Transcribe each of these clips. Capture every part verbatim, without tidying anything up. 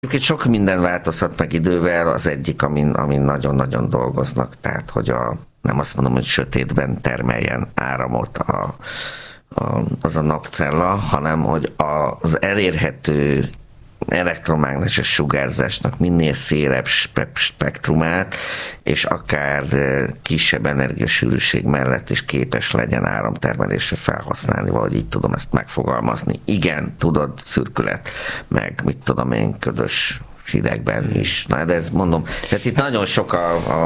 Sok minden változhat meg idővel, az egyik, amin, amin nagyon-nagyon dolgoznak, tehát hogy a, nem azt mondom, hogy sötétben termeljen áramot a, a, az a napcella, hanem hogy a, az elérhető elektromágneses sugárzásnak minél szélebb spektrumát, és akár kisebb energiasűrűség mellett is képes legyen áramtermelésre felhasználni, valahogy így tudom ezt megfogalmazni. Igen, tudod, szürkület, meg mit tudom én, ködös hidegben is. Na, de ez mondom, tehát itt nagyon sok a, a, a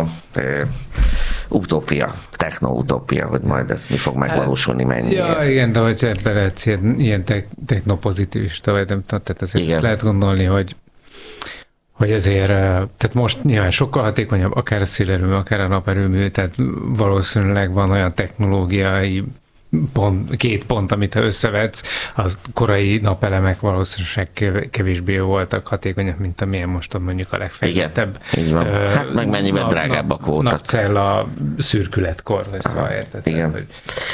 utópia, techno-utópia, hogy majd ez mi fog megvalósulni, mennyiért. Ja, igen, de hogy ebben lehetsz ilyen, ilyen technopozitivista, vagy nem tudom, tehát azért is lehet gondolni, hogy hogy ezért, tehát most nyilván sokkal hatékonyabb, akár a szélerőmű, akár a naperőmű, tehát valószínűleg van olyan technológiai pont, két pont, amit ha összevetsz, az korai napelemek valószínűleg kevésbé voltak hatékonyak, mint amilyen most mondjuk a legfejlettebb. Igen, így van. Hát meg mennyivel nap, drágábbak voltak. Napcella szürkületkor, szóval érted. Igen. Hogy...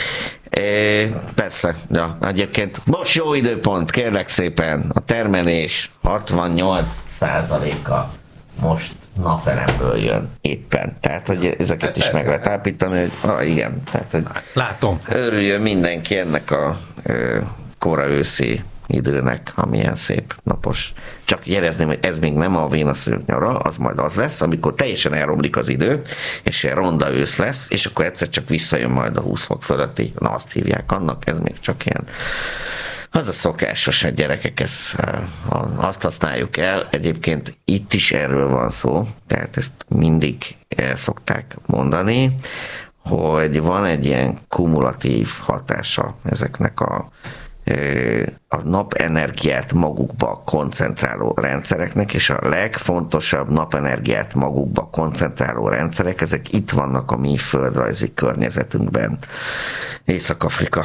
É, persze, ja, egyébként most jó időpont, kérlek szépen, a termelés hatvannyolc százaléka most napelemből jön éppen. Tehát, hogy ezeket hát is persze, meg lehet állapítani, hogy ah, igen. Tehát, hogy látom. Örüljön mindenki ennek a ö, kora őszi időnek, amilyen szép napos. Csak jelezném, hogy ez még nem a vénaszörny nyara, az majd az lesz, amikor teljesen elromlik az idő, és ilyen ronda ősz lesz, és akkor egyszer csak visszajön majd a húsz fok fölötti, na azt hívják annak, ez még csak ilyen az a szokásos, hogy gyerekek, ezt, azt használjuk el. Egyébként itt is erről van szó, tehát ezt mindig el szokták mondani, hogy van egy ilyen kumulatív hatása ezeknek a, a napenergiát magukba koncentráló rendszereknek, és a legfontosabb napenergiát magukba koncentráló rendszerek, ezek itt vannak a mi földrajzi környezetünkben. Észak-Afrika,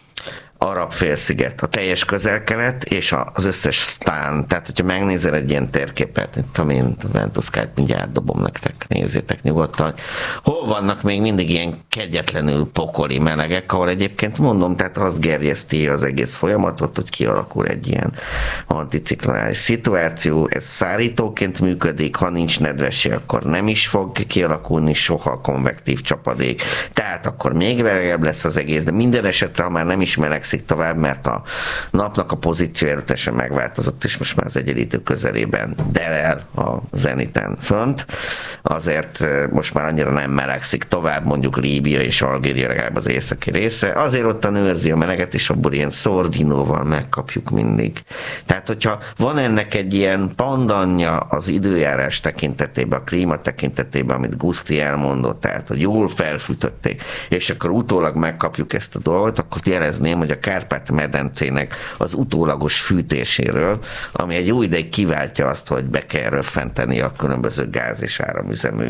Arab-félsziget, a teljes közel-kelet és az összes sztán. Tehát, hogyha megnézel egy ilyen térképet, itt amin Ventuskát mindjárt átdobom nektek, nézzétek nyugodtan. Hol vannak még mindig ilyen kegyetlenül pokoli melegek, ahol egyébként mondom, tehát az gerjeszti az egész folyamatot, hogy kialakul egy ilyen anticiklonális szituáció. Ez szárítóként működik, ha nincs nedvesség, akkor nem is fog kialakulni soha konvektív csapadék. Tehát akkor még melegebb lesz az egész, de minden esetre, ha már nem is melegszik tovább, mert a napnak a pozíció erőteljesen megváltozott, és most már az egyenlítő közelében derel a zeniten fönt. Azért most már annyira nem melegszik tovább, mondjuk Líbia és Algéria legalább az északi része. Azért ottan őrzi a meleget, és abból ilyen szordinóval megkapjuk mindig. Tehát, hogyha van ennek egy ilyen pandanja az időjárás tekintetében, a klíma tekintetében, amit Guszti elmondott, tehát, hogy jól felfűtötték, és akkor utólag megkapjuk ezt a dolgot, akkor jelezném, hogy a Kárpát-medencének az utólagos fűtéséről, ami egy jó ideig kiváltja azt, hogy be kell röffenteni a különböző gáz- és áramüzemű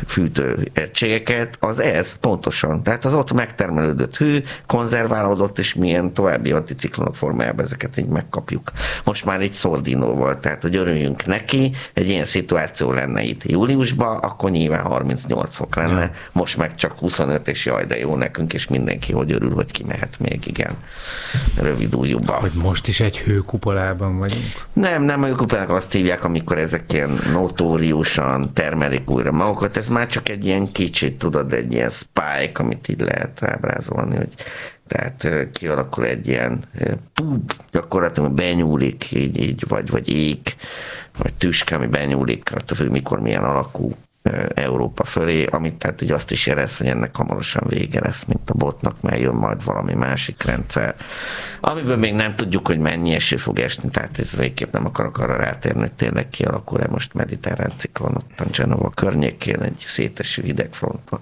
fűtőegységeket, az ez pontosan. Tehát az ott megtermelődött hő, konzerválódott, és milyen további anticiklonok formájában ezeket így megkapjuk. Most már egy szordinóval, tehát hogy örüljünk neki, egy ilyen szituáció lenne itt júliusban, akkor nyilván harmincnyolc fok lenne, ja. Most meg csak huszonöt, és jaj, de jó nekünk, és mindenki hogy örül, hogy kimehet még, igen. Rövid ujjúba. Hogy most is egy hőkupolában vagyunk? Nem, nem a hőkupolában azt hívják, amikor ezek ilyen notóriusan termelik újra magukat. Ez már csak egy ilyen kicsit, tudod, egy ilyen spike, amit így lehet ábrázolni, hogy tehát kialakul egy ilyen púp, gyakorlatilag benyúlik, így, így vagy, vagy ég, vagy tüske, ami benyúlik, attól mikor milyen alakú Európa fölé, amit tehát így azt is jelez, hogy ennek hamarosan vége lesz, mint a botnak, mert jön majd valami másik rendszer, amiből még nem tudjuk, hogy mennyi eső fog esni, tehát ez végképp nem akarok arra rátérni, hogy tényleg kialakul-e most mediterrán ciklon ott a Genova környékén egy széteső hidegfrontba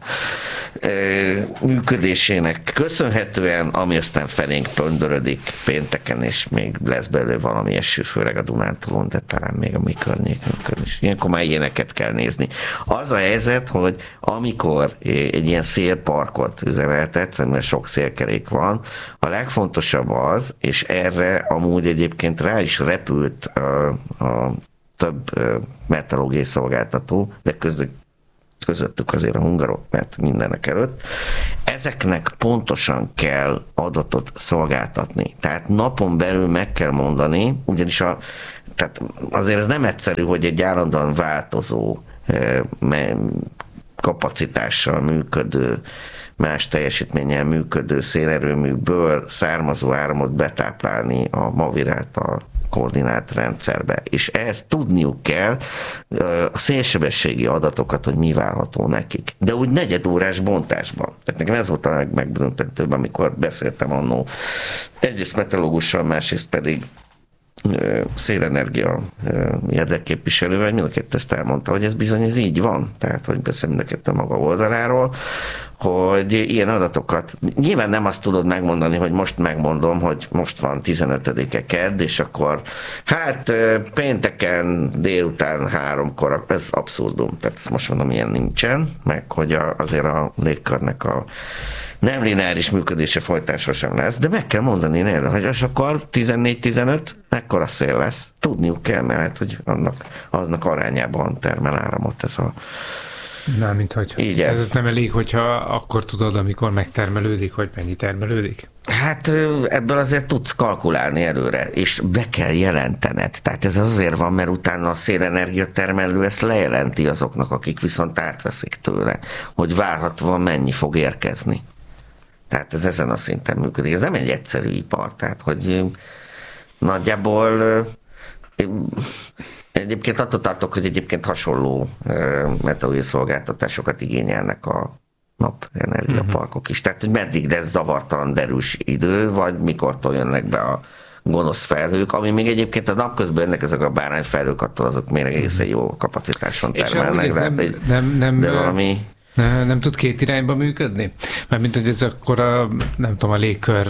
működésének köszönhetően, ami aztán felénk pöndörödik pénteken, és még lesz belőle valami eső, főleg a Dunántúlon, de talán még a mi környékünkön is. Ilyenkor már ilyeneket kell nézni. Az a helyzet, hogy amikor egy ilyen szélparkot üzemeltetsz, mert sok szélkerék van, a legfontosabb az, és erre amúgy egyébként rá is repült a, a több meteorológiai szolgáltató, de között, közöttük azért a hungarok, mert mindenek előtt. ezeknek pontosan kell adatot szolgáltatni. Tehát napon belül meg kell mondani, ugyanis a, tehát azért ez nem egyszerű, hogy egy állandóan változó kapacitással működő, más teljesítménnyel működő szélerőműből származó áramot betáplálni a MAVIR által koordinált rendszerbe. És ehhez tudniuk kell a szélsebességi adatokat, hogy mi várható nekik. De úgy negyedórás bontásban. Tehát nekem ez volt a megbűntetőbb, amikor beszéltem annó egyrészt meteorológussal, másrészt pedig szélenergia érdekképviselővel, mind a kettő ezt elmondta, hogy ez bizony ez így van. Tehát, hogy beszél mind a kettő maga oldaláról, hogy ilyen adatokat, nyilván nem azt tudod megmondani, hogy most megmondom, hogy most van tizenötödike kedd, és akkor hát pénteken délután háromkor, ez abszurdum. Tehát ezt most mondom, ilyen nincsen, meg hogy a, azért a légkörnek a nem lineáris működése folytása sem lesz, de meg kell mondani erre, hogy és akkor tizennégy tizenöt, mekkora szél lesz. Tudniuk kell, mert hogy annak, annak arányában termel áramot ez a... Na, mint hogy így ez, ez nem elég, hogyha akkor tudod, amikor megtermelődik, hogy mennyi termelődik? Hát ebből azért tudsz kalkulálni előre, és be kell jelentened. Tehát ez azért van, mert utána a szélenergia termelő ezt lejelenti azoknak, akik viszont átveszik tőle, hogy várhatóan mennyi fog érkezni. Tehát ez ezen a szinten működik. Ez nem egy egyszerű ipar, tehát hogy nagyjából egyébként attól tartok, hogy egyébként hasonló meteorológiai szolgáltatásokat igényelnek a napenergiaparkok is. Tehát, hogy meddig lesz zavartalan derűs idő, vagy mikortól jönnek be a gonosz felhők, ami még egyébként a napközben jönnek ezek a bárányfelhők, attól azok még egészen jó kapacitáson termelnek. Nem, nem, nem, de valami... Nem, nem tud két irányba működni? Mármint, hogy ez akkor a, nem tudom, a légkör,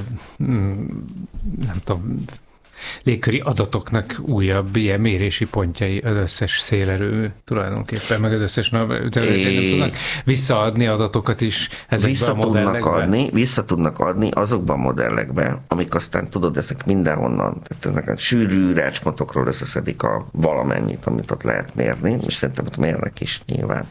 nem tudom, légköri adatoknak újabb ilyen mérési pontjai az összes szélerőmű tulajdonképpen, meg az összes napterületén nem tudnak visszaadni adatokat is ezekbe vissza a modellekbe? Tudnak adni, vissza tudnak adni azokban a modellekbe, amik aztán tudod, ezek mindenhonnan, tehát ezek a sűrű rácspontokról összeszedik a valamennyit, amit ott lehet mérni, és szerintem ott mérnek is nyilván.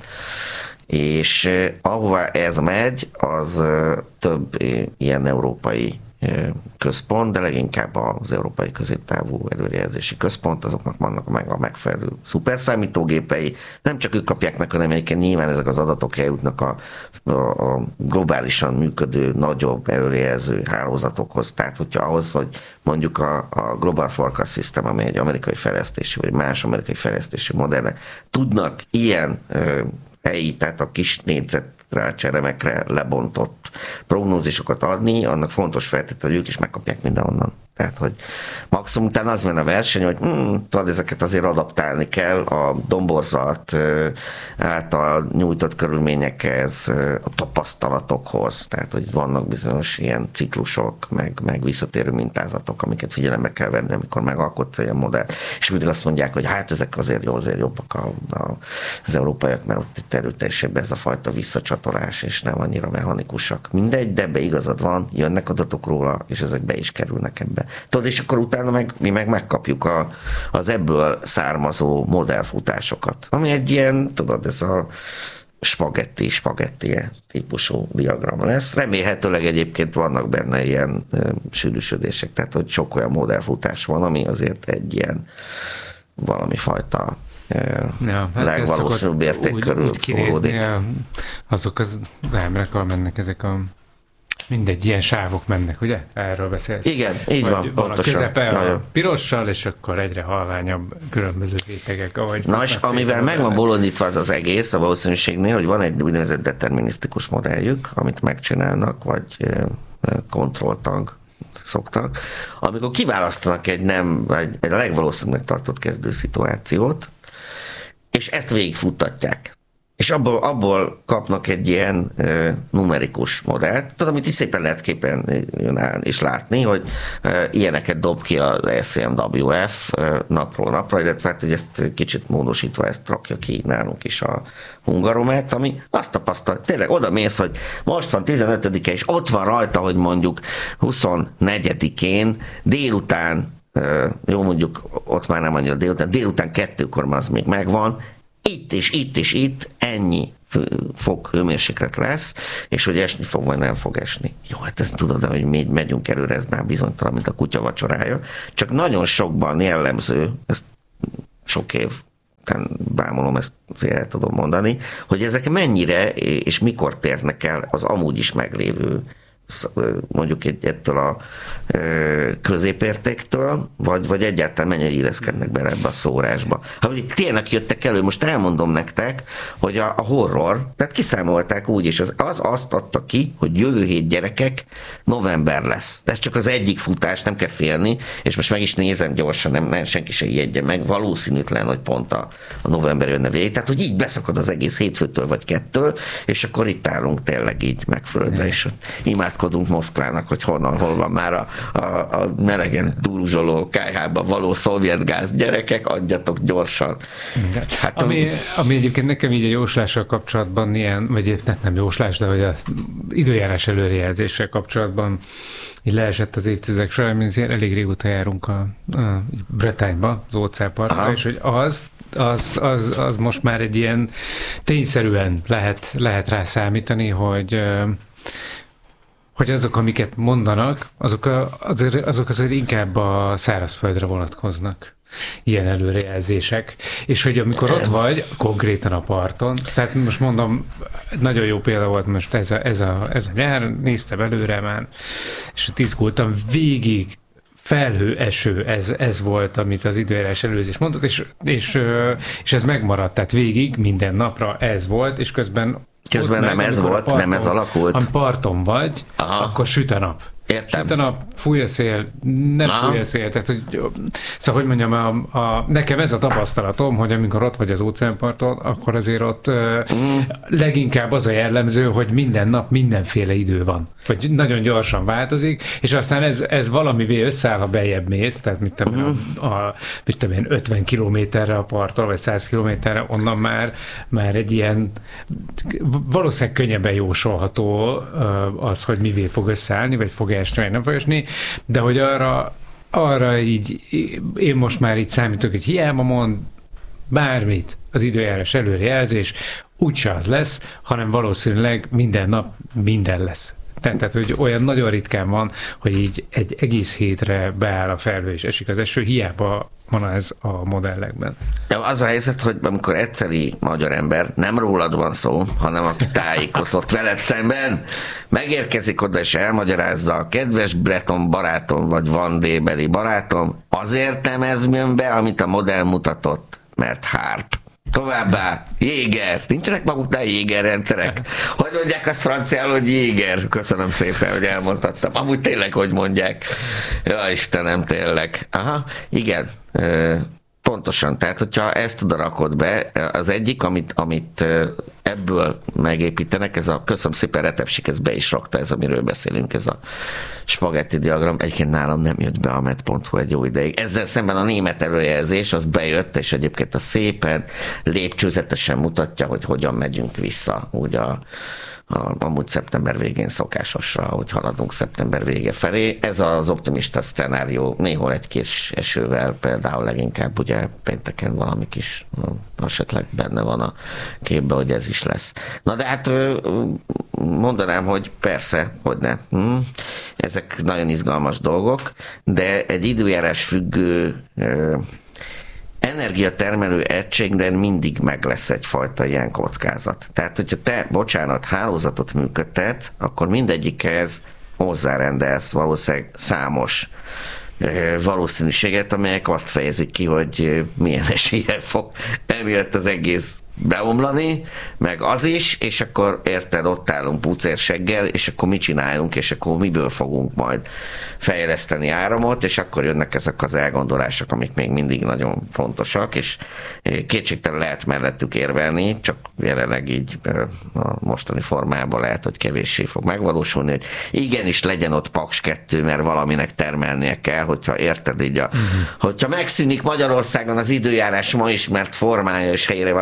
És eh, ahová ez megy, az eh, több eh, ilyen európai eh, központ, de leginkább az európai középtávú előrejelzési központ, azoknak vannak meg a megfelelő szuperszámítógépei. Nem csak ők kapják meg, hanem egyébként nyilván ezek az adatok eljutnak a, a, a globálisan működő, nagyobb előrejelző hálózatokhoz. Tehát, hogyha ahhoz, hogy mondjuk a, a Global Forecast System, ami egy amerikai fejlesztési, vagy más amerikai fejlesztési modellek, tudnak ilyen eh, helyi, tehát a kis négyzetrácseremekre lebontott prognózisokat adni, annak fontos feltétel, hogy ők is megkapják mindenhonnan. Tehát, hogy maximum utána az jön a verseny, hogy hm, tudod, ezeket azért adaptálni kell a domborzat által nyújtott körülményekhez, a tapasztalatokhoz, tehát, hogy vannak bizonyos ilyen ciklusok, meg, meg visszatérő mintázatok, amiket figyelembe kell venni, amikor megalkotsz ilyen modellt, és mindig azt mondják, hogy hát ezek azért jó, azért jobbak a, a, az európaiak, mert ott itt erőteljesebb ez a fajta visszacsatolás, és nem annyira mechanikusak. Mindegy, de ebbe igazad van, jönnek adatok róla, és ezek be is kerülnek ebbe. Tudod, és akkor utána meg, mi meg megkapjuk a, az ebből származó modellfutásosokat, ami egy ilyen, tudod, ez a spagetti, spagetti típusú diagram lesz. Remélhetőleg egyébként vannak benne ilyen e, sűrűsödések, tehát hogy sok olyan modellfutás van, ami azért egy ilyen valami fajta e, ja, hát legvalószínűbb érték körül szólódik. Azok az emberek, ahol mennek ezek a mindegy, ilyen sávok mennek, ugye? Erről beszélsz. Igen, így vagy van, van pontosan. A közepe a pirossal, és akkor egyre halványabb különböző rétegek. Ahogy na, és amivel meg van bolondítva az az egész a valószínűségnél, hogy van egy úgynevezett determinisztikus modelljük, amit megcsinálnak, vagy kontrolltag szoktak, amikor kiválasztanak egy nem, vagy egy a legvalószínűleg tartott kezdő szituációt, és ezt végigfuttatják. És abból, abból kapnak egy ilyen e, numerikus modellt, tudod, amit így szépen lehet képen is látni, hogy e, ilyeneket dob ki az er cé em dupla vé ef e, napról napra, illetve hát, hogy ezt kicsit módosítva ezt rakja ki nálunk is a Hungaromet, ami azt tapasztal, tényleg oda mész, hogy most van tizenötödike, és ott van rajta, hogy mondjuk huszonnegyedikén délután, e, jó mondjuk ott már nem annyira délután, délután kettőkor már az még megvan, itt és itt és itt ennyi fok hőmérséklet lesz, és hogy esni fog, vagy nem fog esni. Jó, hát ezt tudod, hogy mi megyünk előre, ez már bizonytalan, mint a kutya vacsorája. Csak nagyon sokban jellemző, ezt sok év bámulom, ezt azért el tudom mondani, hogy ezek mennyire és mikor térnek el az amúgy is meglévő mondjuk egy, ettől a középértéktől, vagy, vagy egyáltalán mennyire illeszkednek bele ebbe a szórásba. Ha tényleg jöttek elő, most elmondom nektek, hogy a, a horror, tehát kiszámolták úgy, és az, az azt adta ki, hogy jövő hét gyerekek november lesz. De ez csak az egyik futás, nem kell félni, és most meg is nézem gyorsan, nem, nem senki se ijedje meg, valószínűtlen, hogy pont a, a november jönne végig. Tehát, hogy így beszakad az egész hétfőtől vagy kettől, és akkor itt állunk tényleg így megfölödve, és imádkozunk Moszkvának, hogy honnan, hol van már a, a, a melegen túlzsoló kályhába való szovjetgáz. Gyerekek, adjatok gyorsan. Hát, ami, a... ami egyébként nekem így a jóslással kapcsolatban ilyen, vagy nem jóslás, de hogy az időjárás előrejelzéssel kapcsolatban így leesett az évtizedek során, mi elég régóta járunk a, a Bretányba, az óceánpartra, és hogy az Az, az, az most már egy ilyen tényszerűen lehet, lehet rá számítani, hogy hogy azok, amiket mondanak, azok, a, azért, azok azért inkább a szárazföldre vonatkoznak. Ilyen előrejelzések. És hogy amikor ott vagy, konkrétan a parton, tehát most mondom, nagyon jó példa volt most ez a, ez a, ez a nyár, néztem előre már, és izgultam végig, felhő, eső, ez, ez volt, amit az időjárás előzés mondott, és, és, és ez megmaradt, tehát végig minden napra ez volt, és közben Közben nem meg, ez volt, parton, nem ez alakult. Ha parton vagy, aha, akkor süt a nap. Értem. Süt a nap, fúj a szél, nem aha, fúj a szél. Tehát, hogy, szóval, hogy mondjam, a, a, nekem ez a tapasztalatom, hogy amikor ott vagy az óceánparton, akkor azért ott mm. leginkább az a jellemző, hogy minden nap mindenféle idő van. Vagy nagyon gyorsan változik, és aztán ez, ez valamivé összeáll, ha beljebb mész, tehát mit tudom, mm. a, a, mit tudom én, ötven kilométerre a parttól, vagy száz kilométerre, onnan már, már egy ilyen valószínűleg könnyebben jósolható az, hogy mivé fog összeállni, vagy fog esni, vagy nem fog esni, de hogy arra, arra így, én most már így számítok, hogy hiába mond bármit az időjárás előrejelzés, úgyse az lesz, hanem valószínűleg minden nap minden lesz. Tehát, hogy olyan nagyon ritkán van, hogy így egy egész hétre beáll a felhő és esik az eső, hiába van ez a modellekben. Az a helyzet, hogy amikor egyszeri magyar ember, nem rólad van szó, hanem aki tájékozott veled szemben, megérkezik oda és elmagyarázza a kedves breton barátom, vagy vandébeli barátom, azért nem ez jön be, amit a modell mutatott, mert hárp. Továbbá, Jéger. Nincsenek maguknál Jéger rendszerek? Hogy mondják azt franciául, hogy Jéger? Köszönöm szépen, hogy elmondhattam. Amúgy tényleg, hogy mondják. Ja, Istenem, tényleg. Aha, igen. Pontosan. Tehát, hogyha ezt oda rakod be, az egyik, amit, amit ebből megépítenek, ez a, köszönöm szépen, Retepsik, ez be is rakta, ez, amiről beszélünk, ez a spagetti diagram. Egyébként nálam nem jött be a met pont hu egy jó ideig. Ezzel szemben a német előjelzés, az bejött, és egyébként a szépen, lépcsőzetesen mutatja, hogy hogyan megyünk vissza, úgy a A, amúgy szeptember végén szokásosra, hogy haladunk szeptember vége felé. Ez az optimista szcenárió, néhol egy kis esővel, például leginkább ugye pénteken valami kis, esetleg benne van a képben, hogy ez is lesz. Na de hát mondanám, hogy persze, hogy ne. Hm. Ezek nagyon izgalmas dolgok, de egy időjárás függő energiatermelő egységben mindig meg lesz egyfajta ilyen kockázat. Tehát, hogyha te, bocsánat, hálózatot működtet, akkor mindegyikhez hozzárendelsz valószínűleg számos valószínűséget, amelyek azt fejezik ki, hogy milyen eséllyel fog emiatt az egész beomlani, meg az is, és akkor érted, ott állunk pucérseggel, és akkor mit csináljunk, és akkor miből fogunk majd fejleszteni áramot, és akkor jönnek ezek az elgondolások, amik még mindig nagyon fontosak, és kétségtelen lehet mellettük érvelni, csak jelenleg így a mostani formában lehet, hogy kevéssé fog megvalósulni, hogy igenis legyen ott Paks kettő, mert valaminek termelnie kell, hogyha érted így a, uh-huh. hogyha megszűnik Magyarországon az időjárás ma ismert formája, és helyére valami egész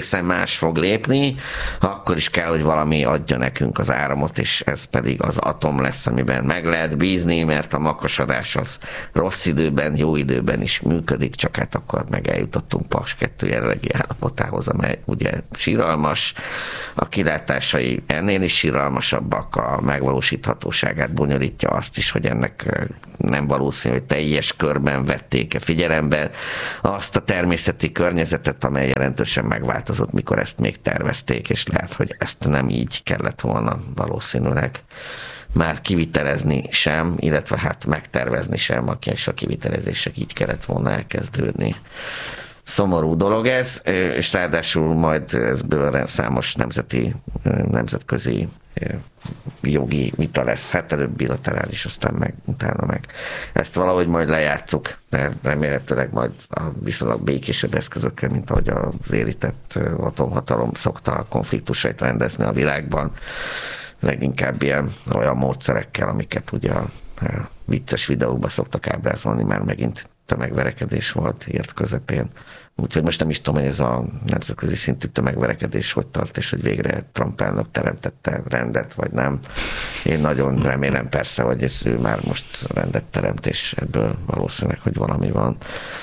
egészen más fog lépni, akkor is kell, hogy valami adja nekünk az áramot, és ez pedig az atom lesz, amiben meg lehet bízni, mert a makosodás az rossz időben, jó időben is működik, csak hát akkor meg eljutottunk Paks kettő jelenlegi állapotához, amely ugye síralmas, a kilátásai ennél is síralmasabbak, a megvalósíthatóságát bonyolítja azt is, hogy ennek nem valószínű, hogy teljes körben vették figyelembe azt a természeti környezetet, amely jelentősen megváltozott, mikor ezt még tervezték, és lehet, hogy ezt nem így kellett volna valószínűleg már kivitelezni sem, illetve hát megtervezni sem, és a kivitelezések így kellett volna elkezdődni. Szomorú dolog ez, és ráadásul majd ezből számos nemzeti, nemzetközi jogi vita lesz, hát előbb bilaterális, aztán meg utána meg. Ezt valahogy majd lejátszuk, de remélhetőleg majd a viszonylag békésebb eszközökkel, mint ahogy az érintett atomhatalom szokta a konfliktusait rendezni a világban, leginkább ilyen olyan módszerekkel, amiket ugye a vicces videókban szoktak ábrázolni, már megint tömegverekedés volt hírt közepén. Úgyhogy most nem is tudom, hogy ez a nemzetközi szintű tömegverekedés hogy tart, és hogy végre Trump elnök teremtette rendet, vagy nem. Én nagyon remélem persze, hogy ez ő már most rendet teremt, és ebből valószínűleg, hogy valami van.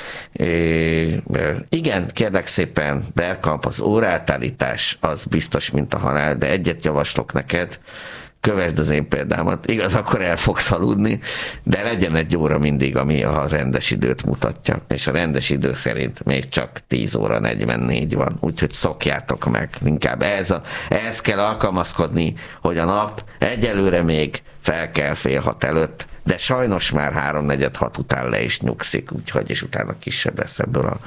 É, igen, kérlek szépen, Bergkamp, az óraátállítás az biztos, mint a halál, de egyet javaslok neked, kövesd az én példámat, igaz, akkor el fogsz aludni, de legyen egy óra mindig, ami a rendes időt mutatja, és a rendes idő szerint még csak tíz óra negyvennégy van, úgyhogy szokjátok meg, inkább ehhez, a, ehhez kell alkalmazkodni, hogy a nap egyelőre még fel kell fél hat előtt, de sajnos már háromnegyed hat után le is nyugszik, úgyhogy és utána kisebb lesz ebből a...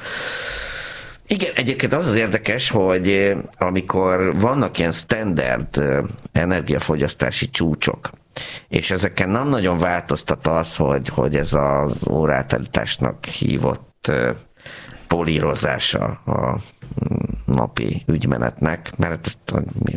Igen, egyébként az az érdekes, hogy amikor vannak ilyen standard energiafogyasztási csúcsok, és ezeken nem nagyon változtat az, hogy, hogy ez az óraátállításnak hívott polírozása a napi ügymenetnek, mert ezt,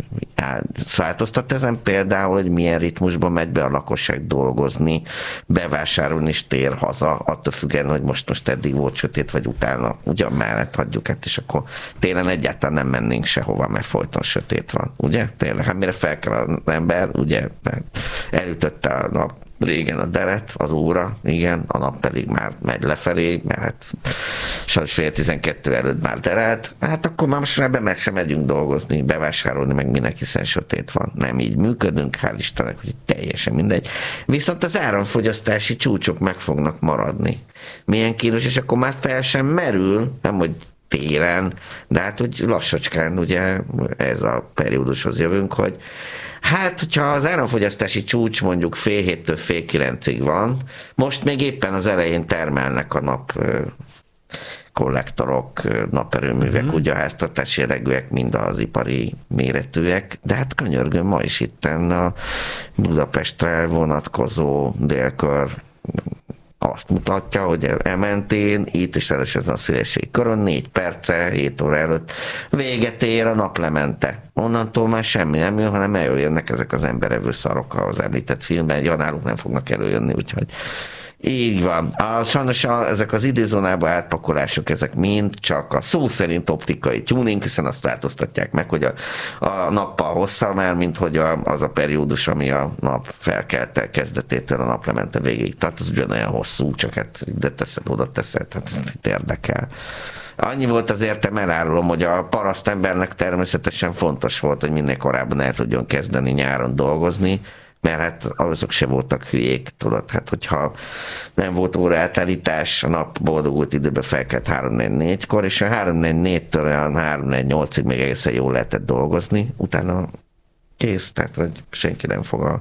ezt változtat ezen például, hogy milyen ritmusban megy be a lakosság dolgozni, bevásárolni és tér haza, attól függően, hogy most, most eddig volt sötét, vagy utána ugyan mellett hagyjuk ezt, és akkor télen egyáltalán nem mennénk sehova, mert folyton sötét van, ugye? Tényleg, hát mire fel kell az ember, ugye? Elütötte a nap régen a deret, az óra, igen, a nap pedig már megy lefelé, mert hát sajnos fél tizenkettő előtt már derelt, hát akkor már most már be meg sem megyünk dolgozni, bevásárolni, meg minek, hiszen sötét van. Nem így működünk, hál' Istennek, hogy teljesen mindegy. Viszont az áramfogyasztási csúcsok meg fognak maradni. Milyen kínos, és akkor már fel sem merül, nem hogy télen, de hát hogy lassacskán ugye ez a periódushoz jövünk, hogy hát, hogyha az áramfogyasztási csúcs mondjuk fél héttől fél kilencig van, most még éppen az elején termelnek a nap kollektorok, naperőművek, mm. ugye a háztartási jellegűek, mind az ipari méretűek, de hát könyörgöm, ma is itten a Budapestre vonatkozó délkör azt mutatja, hogy elmentén, itt is ezen a szélesség körön, négy perce, hét óra előtt véget ér a naplemente. Onnantól már semmi nem jön, hanem előjönnek ezek az emberevő szarok az említett filmben, ja, náluk nem fognak előjönni, úgyhogy így van. A, sajnos a, ezek az időzónába átpakolások, ezek mind csak a szó szerint optikai tuning, hiszen azt változtatják meg, hogy a, a nappal hossza már, mint hogy a, az a periódus, ami a nap felkelte kezdetétől a naplemente végéig. Tehát az ugyanolyan hosszú, csak hát ide teszed, oda teszed, hát ez itt érdekel. Annyi volt az értem, elárulom, hogy a parasztembernek természetesen fontos volt, hogy minél korábban el tudjon kezdeni nyáron dolgozni, mert hát azok se voltak hülyék, tudod, hát hogyha nem volt óraátállítás, a nap boldogult időben felkelt három négy négykor, és a három négy négytől olyan három négy nyolcig még egészen jól lehetett dolgozni, utána kész, tehát hogy senki nem fog a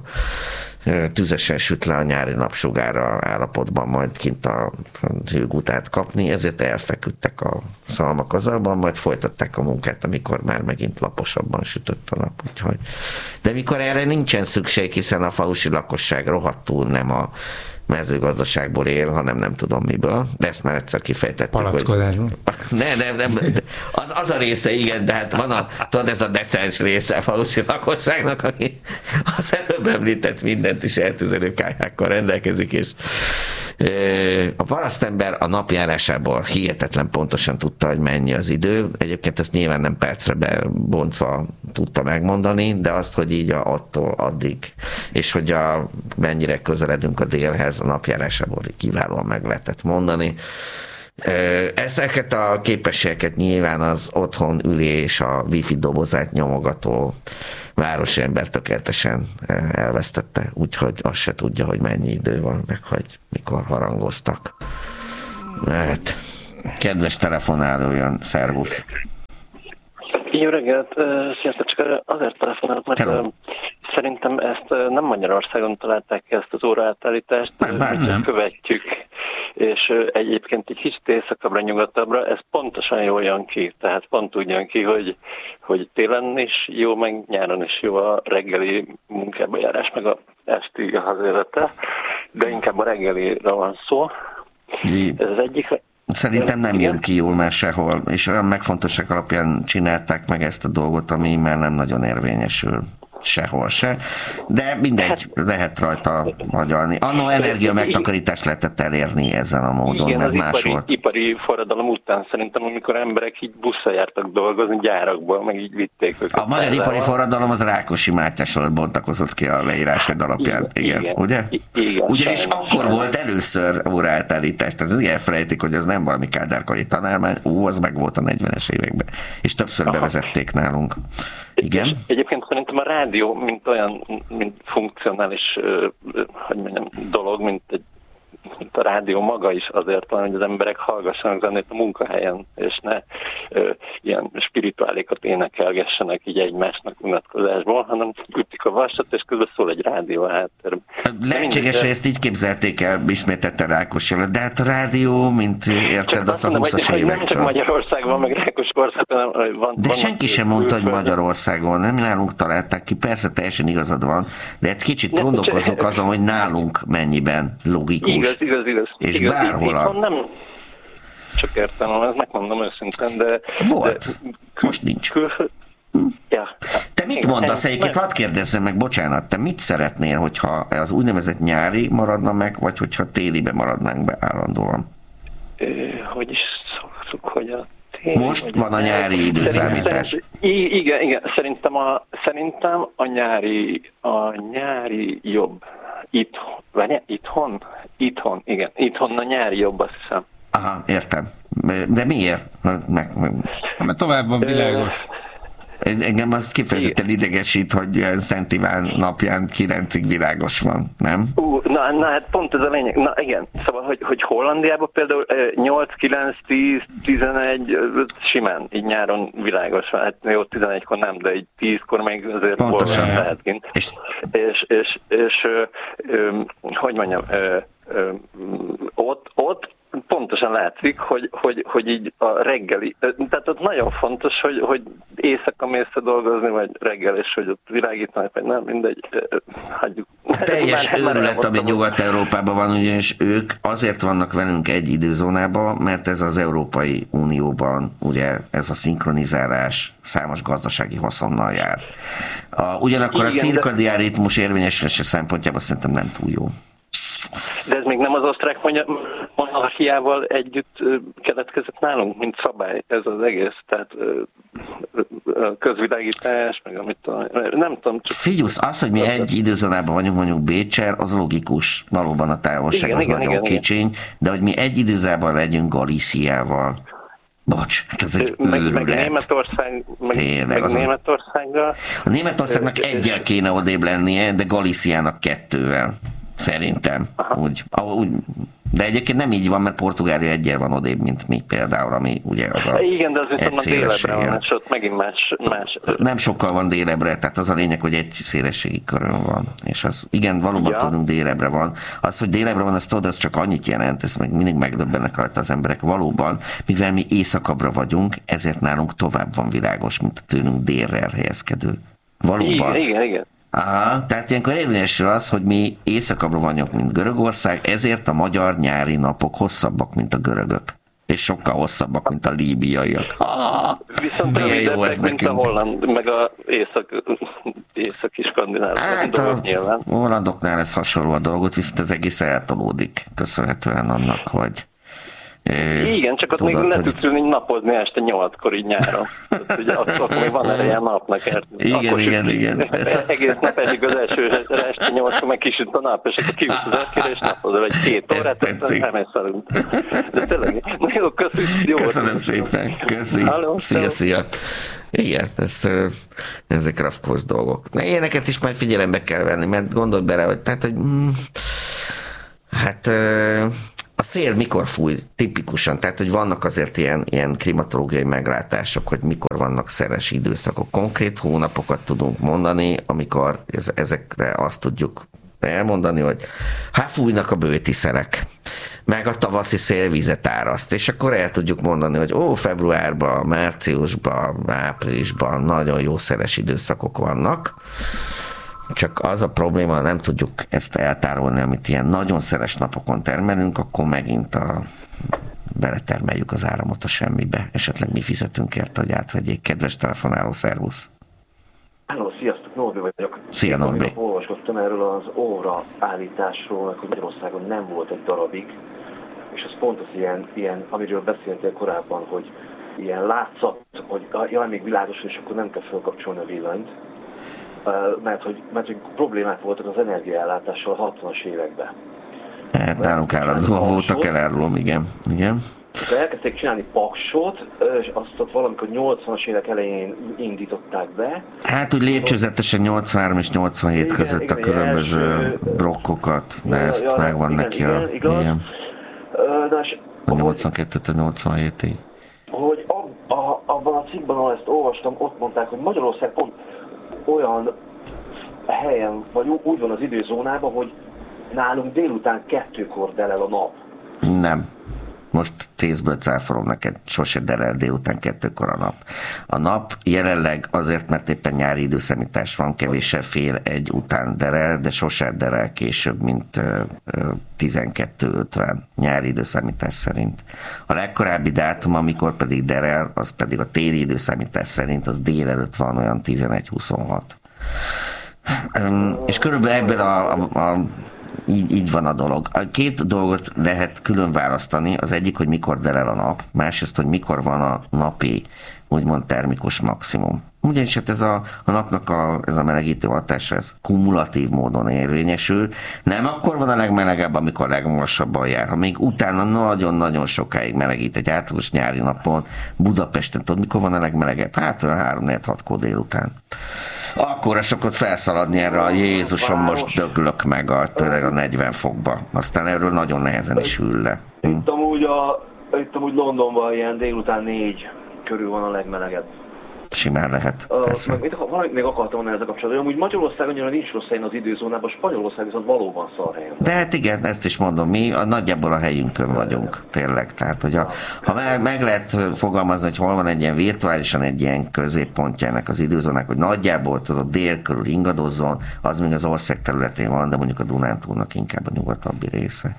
tüzesen süt le a nyári napsugára állapotban majd kint a hőgutát kapni, ezért elfeküdtek a szalmak az alban, majd folytatták a munkát, amikor már megint laposabban sütött a nap. Úgyhogy. De mikor erre nincsen szükség, hiszen a falusi lakosság rohadtul nem a mezőgazdaságból él, hanem nem tudom miből, de ezt már egyszer kifejtettük. Palackozásban. Hogy... Ne, nem, nem. Az, az a része, igen, de hát van a, tudod, ez a decens része a falusi lakosságnak, aki az előbb említett mindent is eltüzelő kályhákkal rendelkezik, és A parasztember a napjárásából hihetetlen pontosan tudta, hogy mennyi az idő. Egyébként ezt nyilván nem percre bebontva tudta megmondani, de azt, hogy így a, attól addig, és hogy a, mennyire közeledünk a délhez, a napjárásából kiválóan meg lehetett mondani. Ezeket a képességeket nyilván az otthon ülés, a wifi dobozát nyomogató városi ember tökéletesen elvesztette, úgyhogy azt se tudja, hogy mennyi idő van, meg hogy mikor harangoztak. Hát, kedves telefonáló jön, szervusz! Jó reggelt! Sziasztok, csak azért telefonálok, mert Hello. Szerintem ezt nem Magyarországon találták ki, ezt az óraátállítást, mi csak követjük. És egyébként egy kicsit északabbra, nyugatabbra, ez pontosan jól jön ki. Tehát pont úgy jön ki, hogy, hogy télen is jó, meg nyáron is jó a reggeli munkába járás, meg a esti hazérete, de inkább a reggelire van szó. Ez az egyik. Szerintem nem jön ki jól már sehol, és olyan megfontosság alapján csinálták meg ezt a dolgot, ami már nem nagyon érvényesül sehol se, de mindegy, lehet rajta hagyalni. Annó energia megtakarítást lehetett elérni ezen a módon, igen, mert az más ipari, volt. ipari forradalom után szerintem, amikor emberek így busszal jártak dolgozni gyárakból, meg így vitték őket. A magyar ipari forradalom az Rákosi Mátyás alatt bontakozott ki a leírásod alapján. Igen, igen, ugye? Igen, ugyanis sajnos, akkor sajnos. volt először óraátállítás, tehát az igen felejtik, hogy az nem valami kádárkari tanármány, ú, az meg volt a negyvenes években, és többször Aha. bevezették nálunk. Igen. Egyébként szerintem a rádió, mint olyan, mint funkcionális, hogy mondjam, dolog, mint, egy, mint a rádió maga is azért van, hogy az emberek hallgassanak zenét a munkahelyen, és ne ö, ilyen spirituálékat énekelgessenek így egymásnak unatkozásból, hanem ütik a vasat, és közben szól egy rádió háttérben. Lehetséges, hogy ezt így képzelték el, ismétette Rákos előtt, de hát a rádió, mint érted, az a húszas évektől. Nem csak Magyarországon, meg Rákosországon van. De senki sem mondta, hogy Magyarországon, nem nálunk találták ki, persze teljesen igazad van, de egy kicsit gondolkozok azon, hogy nálunk mennyiben logikus. Igaz, igaz, igaz. És igaz, bárhol a... nem csak értem, ezt megmondom őszintén, de... Volt, de, most nincs. Külföld... Ja. Te mit mondasz egyébként? Hadd kérdezzem meg, bocsánat, te mit szeretnél, hogyha az úgynevezett nyári maradna meg, vagy hogyha télibe maradnánk be állandóan? Ö, hogy is szoktuk, hogy a téli, most van a nyári időszámítás. Szerint, igen, igen, szerintem a, szerintem a nyári, a nyári jobb. Itthon, vagy itthon? Itthon, igen. Itthon a nyári jobb, azt hiszem. Aha, értem. De miért? Meg, meg... Mert tovább van világos. Engem azt kifejezetten idegesít, hogy Szent Iván napján kilencig világos van, nem? Uh, na, na, hát pont ez a lényeg. Na igen, szóval, hogy, hogy Hollandiában például nyolc, kilenc, tíz, tizenegy simán, így nyáron világos van. Hát jó, tizenegykor nem, de így tízkor még azért pontosan lehet kint. És, és, és, és ö, ö, hogy mondjam, ö, ö, ott, ott pontosan látszik, hogy, hogy, hogy így a reggeli, tehát ott nagyon fontos, hogy, hogy éjszaka mész dolgozni, vagy reggel, és hogy ott világítanak, vagy nem, mindegy, hagyjuk. A teljes őrület, ami Nyugat-Európában van, ugyanis ők azért vannak velünk egy időzónában, mert ez az Európai Unióban, ugye ez a szinkronizálás számos gazdasági haszonnal jár. A, ugyanakkor igen, a cirkadián de... ritmus érvényesülése szempontjából szerintem nem túl jó. De ez még nem az osztrák monarchiával együtt keletkezett nálunk, mint szabály, ez az egész, tehát közvilágítás, meg amit nem tudom. Csak Figyusz, az, hogy mi egy időzónában vagyunk mondjuk Béccsel, az logikus, valóban a távolság igen, az igen, nagyon igen, kicsiny, igen. De hogy mi egy időzában legyünk Galíciával, bocs, hát ez egy meg, őrület. Meg Németország, meg, Tényleg, meg Németországgal. A Németországnak egyel kéne odébb lennie, de Galíciának kettővel. Szerintem. Úgy, úgy, de egyébként nem így van, mert Portugália egyel van odébb, mint mi például, ami ugye az a igen, de az viszont a délebre van, és ott megint más, más... Nem sokkal van délebre, tehát az a lényeg, hogy egy szélességi körön van. És az, igen, valóban ja. tudunk délebre van. Az, hogy délebre van, az tudod, az csak annyit jelent, ezt meg mindig megdöbbennek rajta az emberek. Valóban, mivel mi északabbra vagyunk, ezért nálunk tovább van világos, mint a tőlünk délre helyezkedő. Valóban. Igen, igen, igen. Aha, tehát ilyenkor érvényesül az, hogy mi északabbra vagyunk, mint Görögország, ezért a magyar nyári napok hosszabbak, mint a görögök. És sokkal hosszabbak, mint a líbiaiak. Ah, viszont rövidebben, mint a holland, meg a észak, északi skandináv hát dolog nyilván. A hollandoknál ez hasonló a dolgot, viszont ez egész eltolódik köszönhetően annak, hogy igen, csak ott tudod, még le tudsz ülni napozni este nyolckor így nyáron. Tehát, ugye ott, ott még van ereje a napnak. Igen, akkor igen, igen. Egész nap esik az első este nyolckor, meg kisüt a nap, és akkor kiülsz az eskére, és napozol egy két órát, aztán elmész aludni. De tényleg, na jó, köszönöm. Jó, köszönöm szépen, köszönöm. Szia, szia. Igen, ez, ezek rafkós dolgok. Na, ilyeneket is majd figyelembe kell venni, mert gondolj bele, hogy tehát, hogy mm, hát a szél mikor fúj tipikusan, tehát hogy vannak azért ilyen, ilyen klimatológiai meglátások, hogy mikor vannak szeles időszakok. Konkrét hónapokat tudunk mondani, amikor ezekre azt tudjuk elmondani, hogy hát fújnak a bőtiszelek, meg a tavaszi szél vizet áraszt, és akkor el tudjuk mondani, hogy ó, februárban, márciusban, áprilisban nagyon jó szeles időszakok vannak, csak az a probléma, nem tudjuk ezt eltárolni, amit ilyen nagyon szeles napokon termelünk, akkor megint a, beletermeljük az áramot a semmibe. Esetleg mi fizetünk érte, hogy átvegyék. Kedves telefonáló, szervusz! Hello, sziasztok, Norbi vagyok. Szia, Norbi! Olvasgattam erről az óra állításról, hogy Magyarországon nem volt egy darabig, és ez pont az ilyen, ilyen amiről beszéltél korábban, hogy ilyen látszat, hogy jaj, még világos, és akkor nem kell felkapcsolni a villanyt. Mert hogy, mert hogy problémák voltak az energiaellátással a hatvanas években. Hát nálunk állandóan voltak elárulom, igen. igen. De elkezdték csinálni paksot, és azt ott valamikor nyolcvanas évek elején indították be. Hát úgy lépcsőzetesen nyolcvanhárom és nyolcvanhét igen, között igen, a különböző első... blokkokat, de ja, ezt ja, megvan igen, neki igen, a... Igen, igen. Na, és a nyolcvankettőtől nyolcvanhétig. Hogy ab, a, abban a cikkben, ahol ezt olvastam, ott mondták, hogy Magyarország pont olyan helyen, vagy úgy van az időzónában, hogy nálunk délután kettőkor derel a nap. Nem. Most tízből cáfolom neked, sose derel délután kettőkor a nap. A nap jelenleg azért, mert éppen nyári időszámítás van, kevéssel fél egy után derel, de sose derel később, mint tizenkettő ötven nyári időszámítás szerint. A legkorábbi dátum, amikor pedig derel, az pedig a téli időszámítás szerint, az délelőtt van olyan tizenegy huszonhat. És körülbelül ebben a, a, a Így, így van a dolog. A két dolgot lehet külön választani, az egyik, hogy mikor derel a nap, másrészt, hogy mikor van a napi, úgymond termikus maximum. Ugyanis hát ez a, a napnak a, ez a melegítő hatása, ez kumulatív módon érvényesül. Nem akkor van a legmelegebb, amikor a legmagasabban jár. Ha még utána nagyon-nagyon sokáig melegít egy átlagos nyári napon, Budapesten, tudod, mikor van a legmelegebb? Hát olyan három négy hat délután. Akkor a sokat felszaladni erre a Jézusom, most döglök meg a, tőleg a negyven fokba. Aztán erről nagyon nehezen is ül le. Hm. Itt amúgy, a, itt amúgy Londonban ilyen délután négy körül van a legmelegebb. Simán lehet. Uh, meg, valamit még akartam mondani ezzel kapcsolatban, hogy Magyarország annyira nincs rossz helyen az időzónában, Spanyolország viszont valóban szar helyen. De hát igen, ezt is mondom, mi a nagyjából a helyünkön vagyunk, tényleg. Tehát, hogy a, ha meg, meg lehet fogalmazni, hogy hol van egy ilyen virtuálisan egy ilyen középpontja ennek az időzónak, hogy nagyjából tudod dél körül ingadozzon, az még az ország területén van, de mondjuk a Dunántúlnak inkább a nyugatabbi része.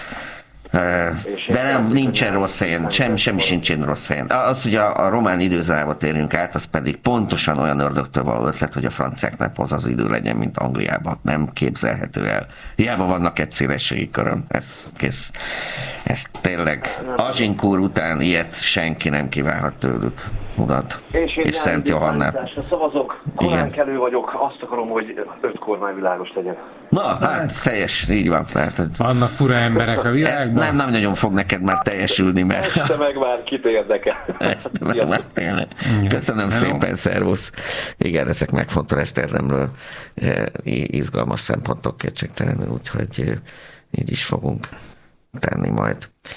De nem, nincsen rossz helyen, sem, semmi sincsen rossz helyen. Az, hogy a, a román időzónába térjünk át, az pedig pontosan olyan ördögtől való ötlet, hogy a franciáknál az az idő legyen, mint Angliában. Nem képzelhető el. Hiába vannak egy szélességi körön. Ez, ez, ez tényleg Azsinkúr után ilyet senki nem kívánhat tőlük. Udat. És, és Szent Johannát. Szavazok, koránkelő vagyok, azt akarom, hogy öt kormány világos legyen. Na, hát teljes, így van. Hát, vannak fura emberek a világban. Nem, nem nagyon fog neked már teljesülni, mert... Este meg már kit érdekel. Este meg már tényleg. Köszönöm szépen, szervusz. Igen, ezek megfontolás érdemről izgalmas szempontok kétségtelenül, úgyhogy így is fogunk tenni majd.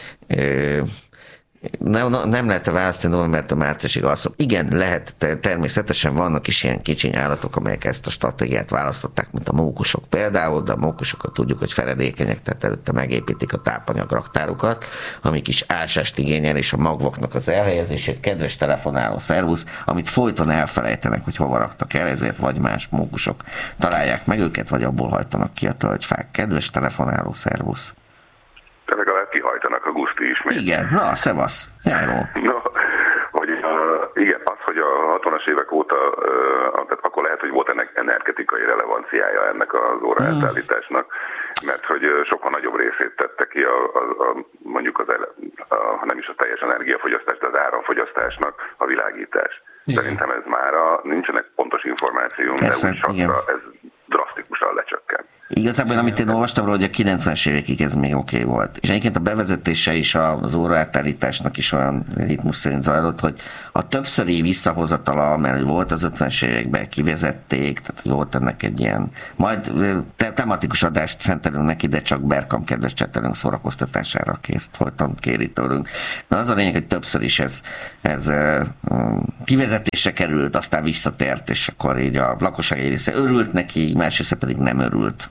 Nem, nem lehet választani, mert a márciusig alszom. Igen, lehet, természetesen vannak is ilyen kicsiny állatok, amelyek ezt a stratégiát választották, mint a mókusok például, de a mókusokat tudjuk, hogy feledékenyek, tehát előtte megépítik a tápanyagraktárukat, amik is ásást igényel, és a magvaknak az elhelyezését. Kedves telefonáló, szervusz, amit folyton elfelejtenek, hogy hova raktak el, ezért vagy más mókusok találják meg őket, vagy abból hajtanak ki a tölgyfák. Kedves telefonáló, szervusz. De legalább kihajtanak a Guszti is. Igen, na, szevasz, járó. No, hogy, uh, igen, az, hogy a hatvanas évek óta, tehát akkor lehet, hogy volt ennek energetikai relevanciája ennek az óraátállításnak, mert hogy sokkal nagyobb részét tette ki a, a, a mondjuk az, a, nem is a teljes energiafogyasztás, de az áramfogyasztásnak a világítás. Igen. Szerintem ez már a, nincsenek pontos információk, de úgy sakra ez drasztikusan lecsökken. Igazából, amit én olvastam róla, hogy a kilencvenes évekig ez még oké okay volt. És egyébként a bevezetése is az óraátállításnak is olyan ritmus szerint zajlott, hogy a többszöri visszahozatala, mert volt az ötvenes években, kivezették, tehát volt ennek egy ilyen, majd te- tematikus adást szentelünk neki, de csak Berkam kedves csetelünk szórakoztatására kész folyton kéri tőlünk. Na az a lényeg, hogy többször is ez, ez kivezetésre került, aztán visszatért, és akkor így a lakosság egy része örült neki, másrészt pedig nem örült.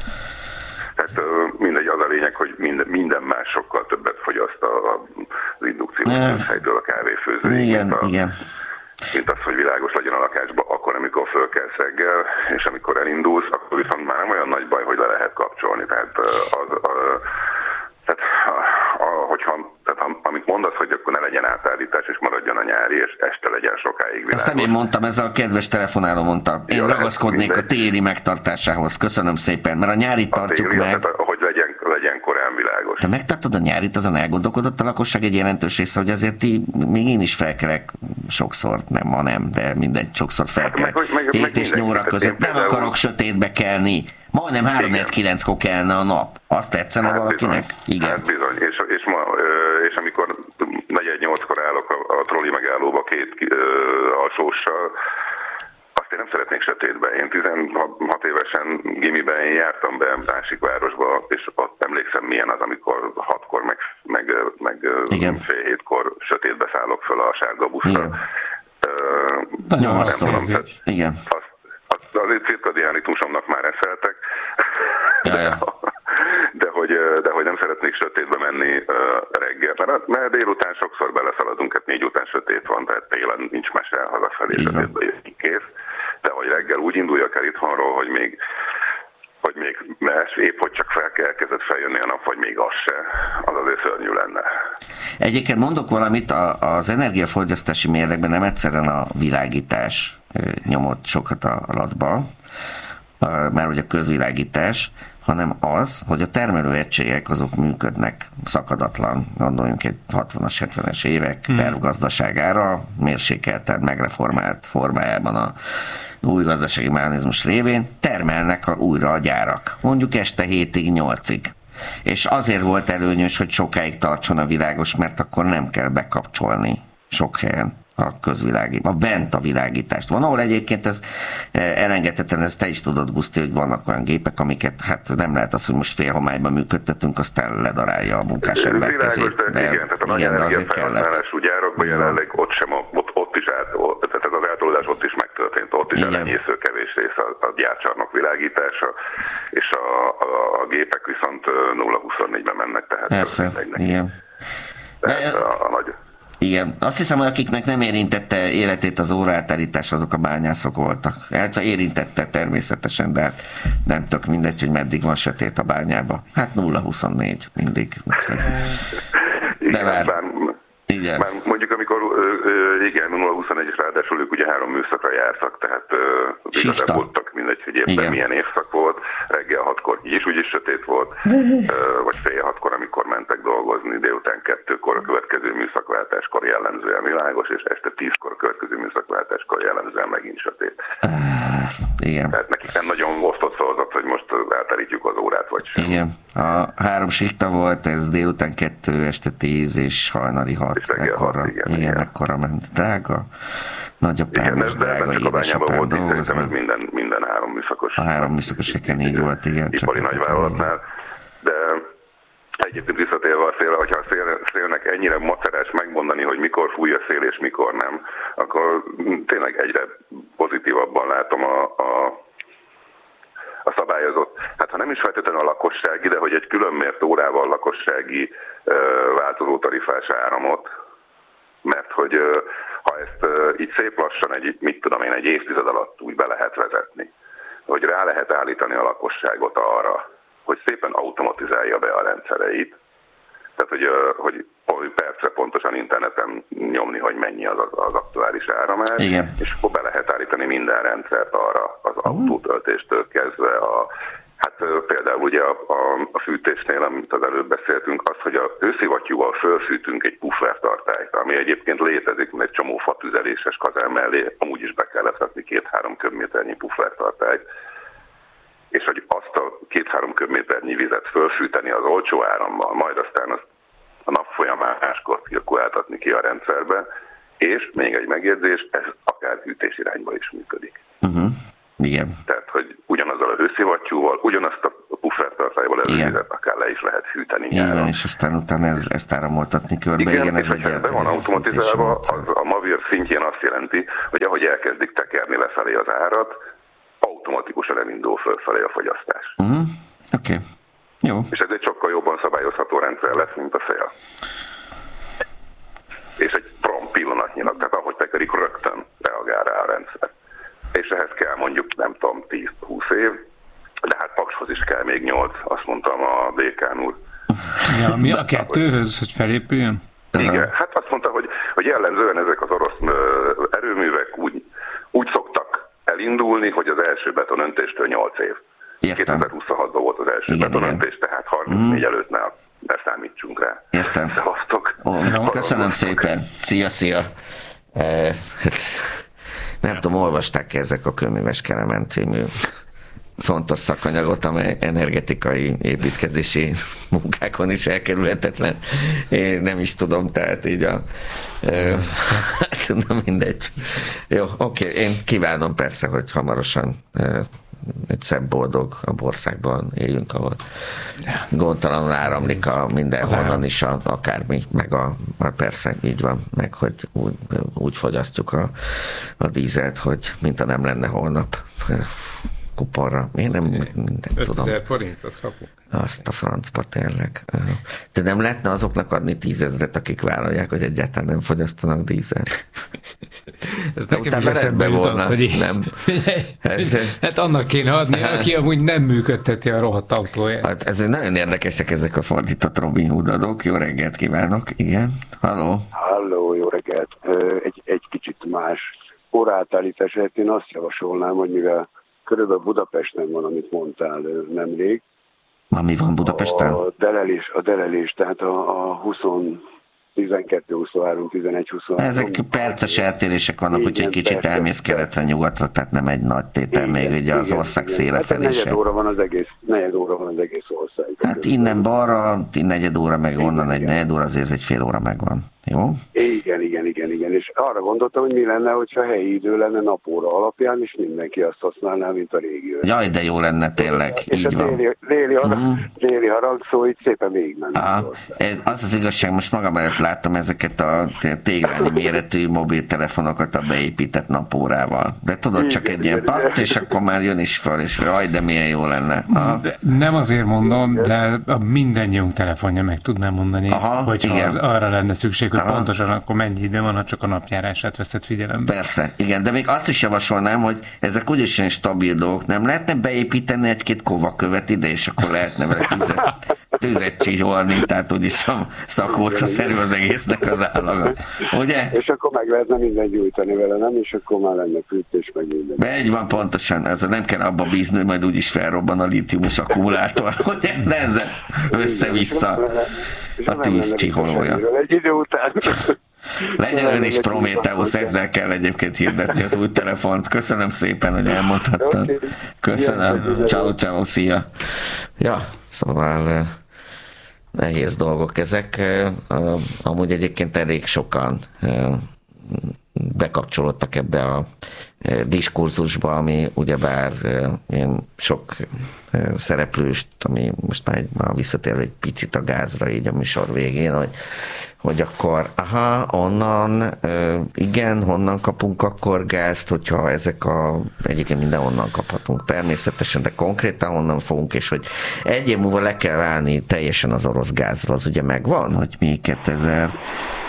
Tehát mindegy, az a lényeg, hogy minden, minden más sokkal többet fogyaszt az indukciós helytől a kávéfőzőig, igen, mint, a, igen. mint az, hogy világos legyen a lakásban akkor, amikor fölkelsz reggel, és amikor elindulsz, akkor viszont már nem olyan nagy baj, hogy le lehet kapcsolni. Tehát, az, a, tehát a, a, hogyha, tehát amit mondasz, hogy akkor ne legyen átállítás, és maradjon a nyári, és este legyen sokáig világos. Ezt nem én mondtam, ez a kedves telefonáló mondta. Én ja, ragaszkodnék a téli megtartásához. Köszönöm szépen, mert a nyárit tartjuk téli, meg. Tehát, hogy legyen, legyen korán világos. Te megtartod a nyárit, azon elgondolkodott a lakosság egy jelentős része, hogy azért így, még én is felkelek sokszor, nem ma nem, de mindegy, sokszor felkelek. hét és nyolc között nem akarok sötétbe kelni. Majdnem három kilenckor kelne a nap. Azt tetszene hát valakinek? Bizony. Igen. Hát bizony. És, és, ma, és amikor negyed nyolckor állok a, a trolli megállóba két uh, alsóssal, azt én nem szeretnék sötétbe. Én tizenhat évesen gimiben én jártam be másik városba, és ott emlékszem milyen az, amikor hatkor, meg, meg, meg fél hétkor sötétbe szállok föl a sárga buszra. Igen. Uh, Nagyon hasznos. Igen. Azt, azt, az én cirkadiánitmusomnak már eszeltek. Ja, ja. De hogy, de hogy nem szeretnék sötétbe menni uh, reggel, mert, mert délután sokszor beleszaladunk, hát négy után sötét van, tehát télen nincs mese, hazafelé sötétbe jönni, kész. De hogy reggel úgy induljak el itthonról, hogy még, hogy még mert épp, hogy csak fel kell kezdett feljönni a nap, vagy még az se, az azért szörnyű lenne. Egyébként mondok valamit, az energiafogyasztási mérlegben nem egyszerűen a világítás nyomott sokat a latba, már hogy a közvilágítás, hanem az, hogy a termelőegységek azok működnek szakadatlan, gondoljunk egy hatvanas, hetvenes évek hmm. tervgazdaságára, mérsékelten, megreformált formájában a új gazdasági mechanizmus révén termelnek a, újra a gyárak, mondjuk este hétig, nyolcig. És azért volt előnyös, hogy sokáig tartson a világos, mert akkor nem kell bekapcsolni sok helyen a közvilági, a bent a világítást. Van, ahol egyébként ez elengedhetetlen, ezt te is tudod, Guszti, hogy vannak olyan gépek, amiket hát nem lehet az, hogy most félhomályban működtetünk, aztán ledarálja a munkás ember kezét. De, de igen, tehát a nagy energiafelhasználású gyárakban jelenleg ott sem, ott, ott is át, ott, tehát az átolódás ott is megtörtént, ott is elenyésző kevés rész a, a gyárcsarnok világítása, és a, a, a gépek viszont nulla huszonnégyben mennek, tehát persze, igen. Tehát a, a nagy... Igen. Azt hiszem, hogy akiknek nem érintette életét az óraátállítás, azok a bányászok voltak. Érintette természetesen, de hát nem tök mindegy, hogy meddig van sötét a bányába. Hát nulla huszonnégy mindig. De már... Igen. Már mondjuk amikor igen, nulla huszonnégy és ráadásul ők ugye három műszakra jártak, tehát igazából voltak mindegy, hogy éppen igen. milyen évszak volt, reggel hatkor így is úgyis sötét volt, vagy fél hatkor, amikor mentek dolgozni, délután kettőkor a következő műszakváltáskor jellemzően világos, és este tízkor a következő műszakváltáskor jellemzően megint sötét. Uh, igen. Tehát nekik nem nagyon osztott szavazat, hogy most átállítjuk az órát, vagy sem. Igen. A három sikta volt, ez délután kettő, este tíz és hajnali hat. Ekkora, igen, igen, igen, ekkora ment. Drága, nagyapám is drága, édesapám dolgozni. Minden, minden három műszakos. A három műszakos eken így volt, igen. Ipari nagyvállalatnál. De egyébként visszatérve a szélre, hogyha a szél, szélnek ennyire macerás megmondani, hogy mikor fúj a szél és mikor nem, akkor tényleg egyre pozitívabban látom a, a a szabályozott, hát ha nem is feltétlenül a lakossági, de hogy egy külön mért órával lakossági uh, változó tarifás áramot, mert hogy uh, ha ezt uh, így szép lassan, egy, mit tudom én, egy évtized alatt úgy be lehet vezetni, hogy rá lehet állítani a lakosságot arra, hogy szépen automatizálja be a rendszereit, tehát hogy, uh, hogy, hogy napi percre pontosan interneten nyomni, hogy mennyi az az aktuális áramár, igen. És akkor be lehet állítani minden rendszert arra, az autótöltéstől kezdve a hát például ugye a, a, a fűtésnél, amit az előbb beszéltünk, az, hogy a hőszivattyúval fölfűtünk egy puffertartályt, ami egyébként létezik, mert egy csomó fatüzeléses kazán mellé amúgy is be kellett vetni két-három köbméternyi puffertartályt, és hogy azt a két-három köbméternyi vizet fölfűteni az olcsó árammal, majd aztán azt a nap folyamán máskor cirkuláltatni ki a rendszerbe, és még egy megjegyzés, ez akár hűtés irányba is működik. Uh-huh. Igen. Tehát, hogy ugyanazzal a hőszivattyúval, ugyanazt a puffertartályból elővizet akár le is lehet hűteni. Igen, és aztán utána ez, ezt áramoltatni körbe. Igen, igen, és ez ha be van automatizálva, az a Mavir szintjén azt jelenti, hogy ahogy elkezdik tekerni lefelé az árat, automatikusan elindul fölfelé a fogyasztás. Uh-huh. Oké. Okay. Jó. És ez egy sokkal jobban szabályozható rendszer lesz, mint a szél. És egy prompt pillanatnyilag, tehát ahogy tekerik, rögtön reagál rá a rendszer. És ehhez kell mondjuk, nem tudom, tíz-húsz év, de hát Pakshoz is kell még nyolc, azt mondtam a dékán úr. Ja, mi a kettőhöz, hogy felépüljön? Igen, hát azt mondta, hogy, hogy jellemzően ezek az orosz erőművek úgy, úgy szoktak elindulni, hogy az első betonöntéstől nyolc év. Értem. kétezer-huszonhatban volt az első igen, betonöntés, igen. Tehát harmincnégy mm. előtt ne, ne számítsunk rá. Értem. Szevasztok. Oh, köszönöm szépen. Szia, szia. Eh, nem tudom, olvasták-e ezek a Kőműves Kelemen című fontos szakanyagot, amely energetikai építkezési munkákon is elkerülhetetlen. Én nem is tudom, tehát így a... Ö, hát nem mindegy. Jó, oké, okay. Én kívánom persze, hogy hamarosan ö, egy szebb boldog a országban éljünk, ahol gondtalanul áramlik a mindenhonnan is a, akármi, meg a, a persze így van, meg hogy úgy, úgy fogyasztjuk a, a dízelt, hogy mint a nem lenne holnap kuponra. Én nem mindent tudom. ötezer forintot kapunk. Azt a francba tényleg. De nem lehetne azoknak adni tízezret, akik vállalják, hogy egyáltalán nem fogyasztanak dízelt? Ez nekem is eszembe jutott, hogy nem. Ez, hát annak kéne adni, aki amúgy nem működteti a rohadt autóját. Hát ez nagyon érdekesek ezek a fordított Robin Hood adók. Jó reggelt kívánok. Igen. Halló. Halló, jó reggelt. Egy, egy kicsit más óraátállítás esetén én azt javasolnám, hogy mivel körülbelül Budapesten van, amit mondtál nemrég. Ami van Budapesten? A delelés, a delelés tehát a, a húsz, tizenkettő, huszonhárom, tizenegy, huszonhárom. Ezek perces eltérések vannak, hogy egy kicsit elmész keletre nyugatra, tehát nem egy nagy tétel igen, még ugye az igen, ország igen. széle felé hát negyed óra van az egész, negyed óra van az egész ország. Hát innen balra, negyed óra meg igen, onnan egy negyed óra, azért egy fél óra megvan. Jó? Igen, igen, igen, igen. És arra gondoltam, hogy mi lenne, hogyha helyi idő lenne napóra alapján, és mindenki azt használná, mint a régió. Jaj, de jó lenne tényleg, és így van. Déli, déli, harag, mm. déli haragszó, így szépen végigmenni. Az az igazság, most magam előtt láttam ezeket a téglányi méretű mobiltelefonokat a beépített napórával. De tudod, igen, csak egy ilyen patt, és akkor már jön is fel, és jaj, de milyen jó lenne. De nem azért mondom, de mindennyiunk telefonja meg tudnám mondani, aha, hogyha az arra lenne szükség, hogy aha. pontosan akkor mennyi idő van, ha csak a napjárását veszed figyelembe. Persze, igen, de még azt is javasolnám, hogy ezek úgyis ilyen stabil dolgok, nem lehetne beépíteni egy-két kovakövet ide, és akkor lehetne vele tüzet, tüzet csiholni, tehát úgyis a szakóca-szerű az egésznek az állaga. Ugye? És akkor meg lehetne minden gyújtani vele, nem? És akkor már lenne fűtés, meg minden. Egy van pontosan, ez nem kell abba bízni, majd úgyis felrobban a lítiumos akkumulátor, hogy ne ezzel össze-vissza a tűz csiholója. Egy idő után. Legyen ön is Prométeusz, ezzel kell egyébként hirdetni az új telefont. Köszönöm szépen, hogy elmondhattam. Köszönöm. Ciao, ciao, szia. Ja, szóval nehéz dolgok ezek. Amúgy egyébként elég sokan bekapcsolódtak ebbe a diskurzusba, ami ugyebár ilyen sok szereplőst, ami most már, már visszatér egy picit a gázra így a műsor végén, hogy, hogy akkor aha, onnan, igen, honnan kapunk akkor gázt, hogyha ezek a, egyébként mindenhonnan kaphatunk természetesen, de konkrétan honnan fogunk, és hogy egy év múlva le kell válni teljesen az orosz gázról, az ugye megvan, hogy mi kétezer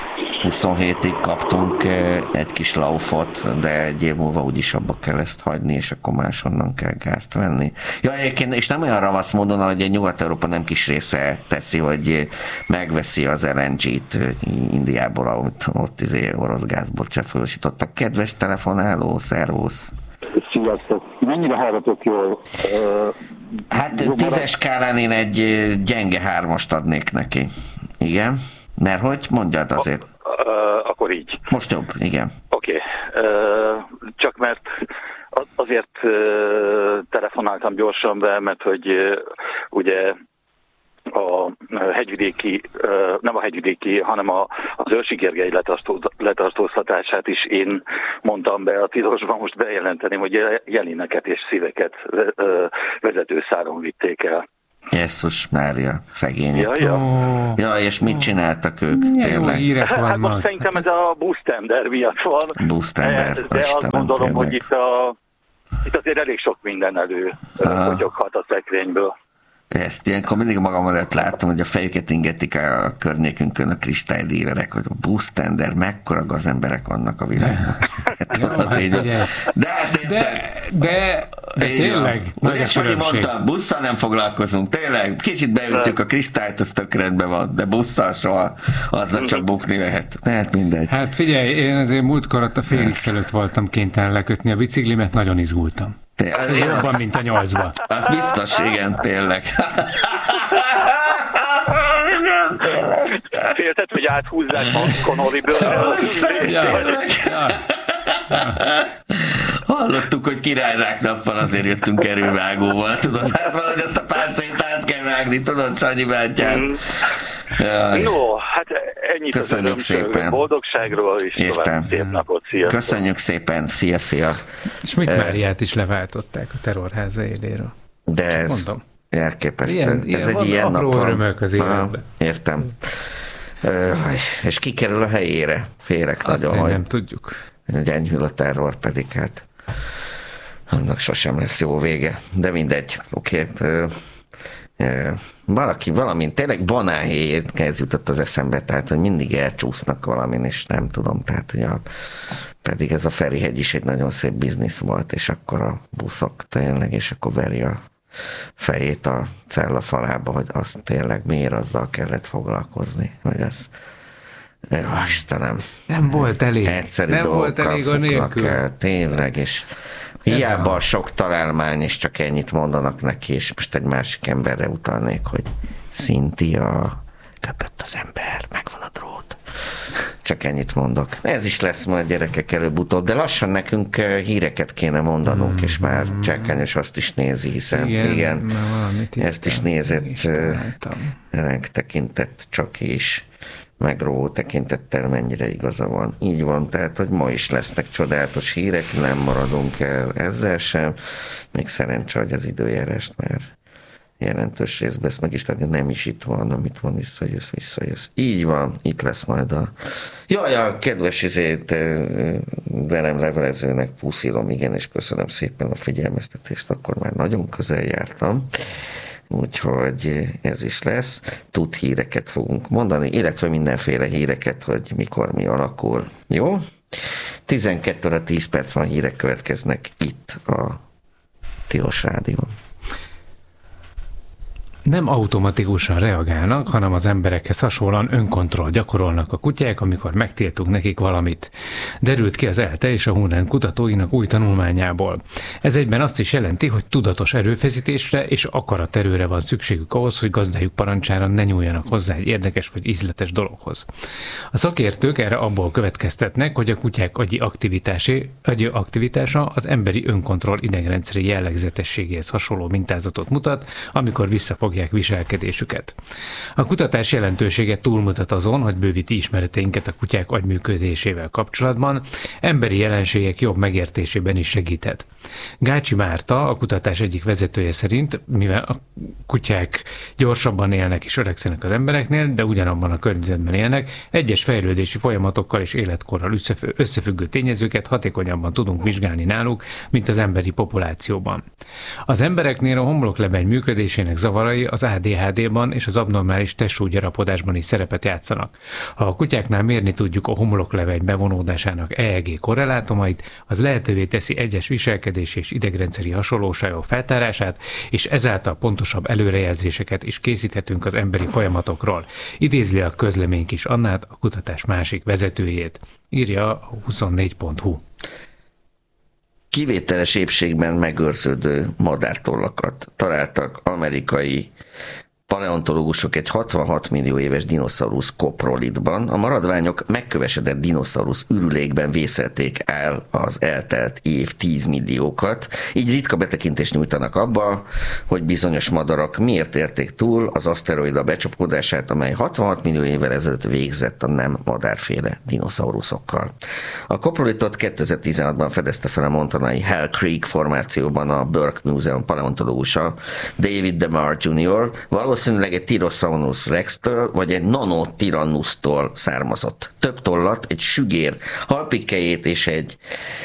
huszonhétig kaptunk egy kis laufot, de egy év múlva úgyis abba kell ezt hagyni, és akkor máshonnan kell gázt venni. Ja, egyébként, és nem olyan ravasz módon, hogy Nyugat-Európa nem kis része teszi, hogy megveszi az el en gét Indiából, amit ott izé orosz gázból csefősítottak. Kedves telefonáló, szervusz! Sziasztok! Mennyire hallgatok jól? Uh, hát tízes skálán én egy gyenge hármast adnék neki. Igen? Mert hogy? Mondjad azért. Uh, akkor így. Most jobb, igen. Oké. Okay. Uh, csak mert azért uh, telefonáltam gyorsan be, mert hogy uh, ugye a hegyvidéki, nem a hegyvidéki, hanem a, az őrségérgei letartóztatását is én mondtam be a tilosban, most bejelenteném, hogy jelineket és szíveket vezetőszáron vitték el. Jesszus Mária, szegény. Ja, ja. Oh. Ja, és mit csináltak ők? Tényleg? Hírek hát vannak. most szerintem ez a busztender miatt van. Busztender, de, de azt gondolom, tényleg. Hogy itt, a, itt azért elég sok minden elő fogyoghat a szekrényből. Ezt ilyenkor mindig magam előtt láttam, hogy a fejüket ingetik a környékünkön a kristálydílerek, hogy a busztender, mekkora gazemberek vannak a világban. Tudod, hát, így, de, de, de, de, de tényleg nagy a különbség. Mondta, busszal nem foglalkozunk, tényleg, kicsit beütjük a kristályt, az tök rendben van, de busszal soha, azzal csak bukni lehet. Hát mindegy. Hát figyelj, én azért múltkor ott a Félix előtt voltam kénytelen lekötni a biciklimet, nagyon izgultam. Tényleg, jobban, az, mint a nyolcban. Az biztos, igen, tényleg. Félted, hogy áthúzzák a Connoriből. Hallottuk, hogy királyrák nappal azért jöttünk erővágóval, tudod? Hát valahogy ezt a páncélt át kell vágni, tudod, Sanyi bátyám? Mm. No, hát ennyit köszönjük az szépen. Boldogságról, és tovább szép napot, sziasztok. Köszönjük szépen, szia, szia. És Schmidt Máriát is leváltották a terrorháza éléről. De ez mondom. Elképesztő. Ilyen, ez ilyen egy ilyen nap van. Örömök az életben. Értem. Uh, és ki kerül a helyére? Félek azt nagyon, hogy nem tudjuk. Gyengül a terror, pedig hát annak sosem lesz jó vége. De mindegy. Oké. Okay. Uh, valaki valamint tényleg banálhéjéhez jutott az eszembe, tehát hogy mindig elcsúsznak valamin, és nem tudom, tehát hogy a, pedig ez a Ferihegy is egy nagyon szép biznisz volt, és akkor a buszok tényleg, és akkor veri a fejét a cella falába, hogy azt tényleg miért azzal kellett foglalkozni, hogy ez jó, Istenem. Nem volt elég. Egyszerű nem volt elég a nélkül. El, tényleg, és hiába a sok találmány, és csak ennyit mondanak neki, és most egy másik emberre utalnék, hogy Cynthia, köpött az ember, megvan a drót. Csak ennyit mondok. Ez is lesz majd gyerekek előbb-utóbb, de lassan nekünk híreket kéne mondanunk, mm, és már mm, Csákányos azt is nézi, hiszen igen, igen ezt is nézett, ennek tekintett csak is, meg Ró tekintettel mennyire igaza van. Így van, tehát, hogy ma is lesznek csodálatos hírek, nem maradunk el ezzel sem, még szerencsé, hogy az időjárást már jelentős részben ezt meg is, tehát nem is itt van, amit van, visszajössz, visszajössz. Így van, itt lesz majd a... Jaj, a kedves izét velem levelezőnek puszilom, igen, és köszönöm szépen a figyelmeztetést, akkor már nagyon közel jártam. Úgyhogy ez is lesz. Tud híreket fogunk mondani, illetve mindenféle híreket, hogy mikor mi alakul. Jó? tizenkét óra tíz perc van, hírek következnek itt a Tilos Rádión. Nem automatikusan reagálnak, hanem az emberekhez hasonlóan önkontroll gyakorolnak a kutyák, amikor megtiltunk nekik valamit. Derült ki az ELTE és a Hunen kutatóinak új tanulmányából. Ez egyben azt is jelenti, hogy tudatos erőfeszítésre és akaraterőre van szükségük ahhoz, hogy gazdájuk parancsára ne nyúljanak hozzá egy érdekes vagy ízletes dologhoz. A szakértők erre abból következtetnek, hogy a kutyák agyi agyi aktivitása az emberi önkontroll idegrendszeri jellegzetességéhez hasonló mintázatot mutat, amikor visszafog viselkedésüket. A kutatás jelentősége túlmutat azon, hogy bővíti ismereteinket a kutyák agyműködésével kapcsolatban, emberi jelenségek jobb megértésében is segíthet. Gácsi Márta, a kutatás egyik vezetője szerint, mivel a kutyák gyorsabban élnek és öregszenek az embereknél, de ugyanabban a környezetben élnek, egyes fejlődési folyamatokkal és életkorral összefüggő tényezőket hatékonyabban tudunk vizsgálni náluk, mint az emberi populációban. Az embereknél a homloklebeny működésének zavarai okai az á dé há dé-ban és az abnormális testsúlygyarapodásban is szerepet játszanak. Ha a kutyáknál mérni tudjuk a homloklevegő bevonódásának é e gé korrelátumait, az lehetővé teszi egyes viselkedési és idegrendszeri hasonlóságok feltárását, és ezáltal pontosabb előrejelzéseket is készíthetünk az emberi folyamatokról. Idézli a közlemény Kis Annát, a kutatás másik vezetőjét. Írja a huszonnégy pont hu. Kivételes épségben megőrződő madártollakat találtak amerikai paleontológusok egy hatvanhat millió éves dinoszaurusz koprolitban. A maradványok megkövesedett dinoszaurusz ürülékben vészelték el az eltelt év tízmilliókat, így ritka betekintést nyújtanak abba, hogy bizonyos madarak miért érték túl az aszteroida becsapódását, amely hatvanhat millió évvel ezelőtt végzett a nem madárféle dinoszauruszokkal. A koprolitot kétezer-tizenhatban fedezte fel a montanai Hell Creek formációban a Burke Múzeum paleontológusa David DeMar junior, valószínűleg egy Tyrannosaurus Rex-től vagy egy Nanotyrannusztól származott. Több tollat, egy sügér halpikkelyét és egy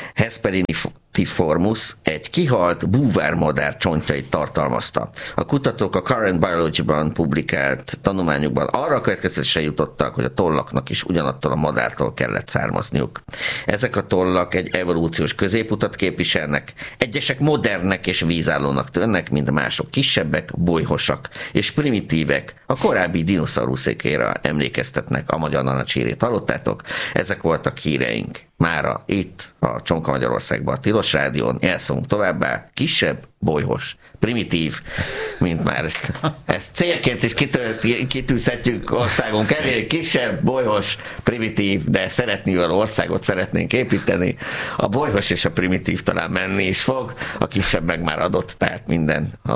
Hesperiniformus, egy kihalt búvármadár csontjait tartalmazta. A kutatók a Current Biology-ban publikált tanulmányukban arra a következtetésre jutottak, hogy a tollaknak is ugyanattól a madártól kellett származniuk. Ezek a tollak egy evolúciós középutat képviselnek, egyesek modernnek és vízállónak tűnnek, mint mások kisebbek, bolyhosak és primitívek, a korábbi dinoszauruszékére emlékeztetnek. A Magyar Nanacsírét hallottátok? Ezek voltak híreink. Mára itt a Csonka Magyarországban a Tilos Rádión elszólunk továbbá, kisebb, bolyhos, primitív, mint már ezt, ezt célként is kitűzhetjük országunk elé, kisebb, bolyhos, primitív, de szeretnivaló országot szeretnénk építeni. A bolyhos és a primitív talán menni is fog, a kisebb meg már adott, tehát minden a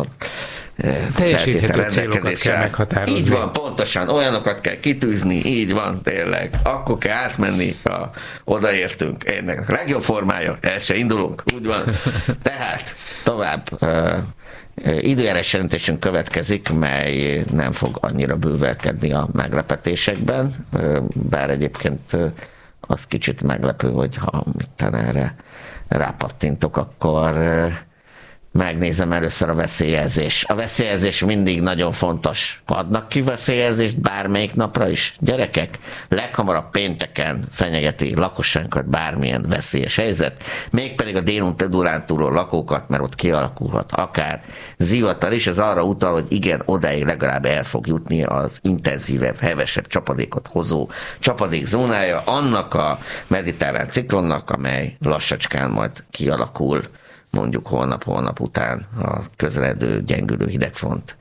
teljesíthető célokat kell meghatározni. Így van, pontosan, olyanokat kell kitűzni, így van, tényleg. Akkor kell átmenni, ha odaértünk. Ennek a legjobb formája, el se indulunk, úgy van. Tehát tovább uh, időjárás jelentésünk következik, mely nem fog annyira bővelkedni a meglepetésekben, uh, bár egyébként uh, az kicsit meglepő, hogy ha mitten erre rápattintok, akkor uh, megnézem először a veszélyjelzés. A veszélyjelzés mindig nagyon fontos. Adnak ki veszélyjelzést bármelyik napra is? Gyerekek, leghamarabb pénteken fenyegeti lakosságunkat bármilyen veszélyes helyzet, mégpedig a Dél-Dunántúlon lakókat, mert ott kialakulhat akár zivatar is, ez arra utal, hogy igen, odáig legalább el fog jutni az intenzívebb, hevesebb csapadékot hozó csapadék zónája annak a mediterrán ciklonnak, amely lassacskán majd kialakul mondjuk holnap-holnap után a közeledő gyengülő hidegfront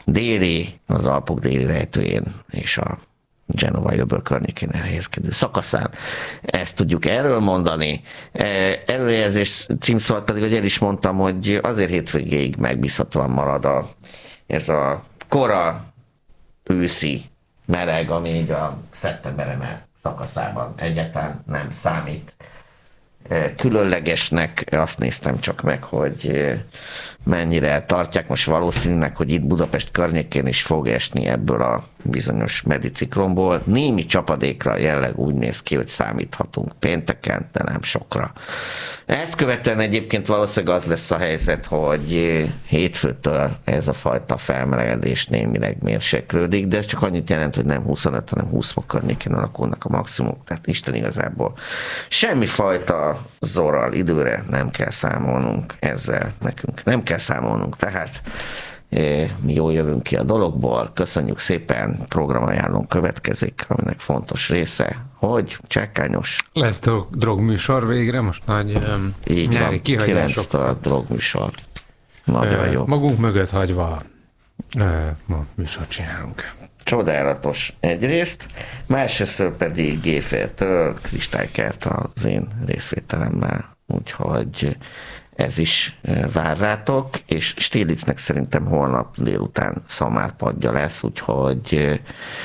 déli, az Alpok déli rejtőjén és a Genova öböl környékén elhelyezkedő szakaszán. Ezt tudjuk erről mondani. Előrejelzés címszólat pedig, hogy el is mondtam, hogy azért hétvégéig megbízhatóan marad a, ez a kora őszi meleg, ami így a szeptember szakaszában egyáltalán nem számít különlegesnek. Azt néztem csak meg, hogy mennyire tartják most valószínűleg, hogy itt Budapest környékén is fog esni ebből a bizonyos mediciklonból. Némi csapadékra jelleg úgy néz ki, hogy számíthatunk pénteken, de nem sokra. Ezt követően egyébként valószínűleg az lesz a helyzet, hogy hétfőtől ez a fajta felmelegedés némileg mérséklődik, de ez csak annyit jelent, hogy nem huszonöt, hanem húsz fok környékén alakulnak a maximumok, tehát Isten igazából semmi fajta zorral időre nem kell számolnunk ezzel nekünk. Nem kell számolnunk, tehát mi jól jövünk ki a dologból. Köszönjük szépen, programajánlónk következik, aminek fontos része, hogy csákányos. Lesz drog, drogműsor végre, most nagy um, így nyári kihagyások. a drogműsor. Nagyon uh, jó. Magunk mögött hagyva uh, ma műsort csinálunk. Csodálatos egyrészt, másrészt pedig Géféltől kristálykert az én részvételemmel, úgyhogy ez is vár rátok, és Stieglitznek szerintem holnap délután szamárpadja lesz, úgyhogy